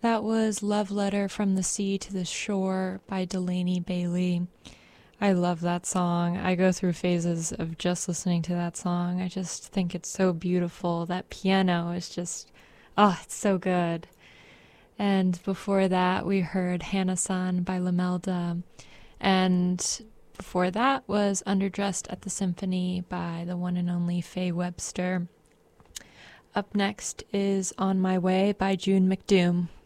That was Love Letter from the Sea to the Shore by Delaney Bailey. I love that song. I go through phases of just listening to that song. I just think it's so beautiful. That piano is just, oh, it's so good. And before that, we heard Hannah-san by Lamelda. And before that was Underdressed at the Symphony by the one and only Faye Webster. Up next is On My Way by June McDoom.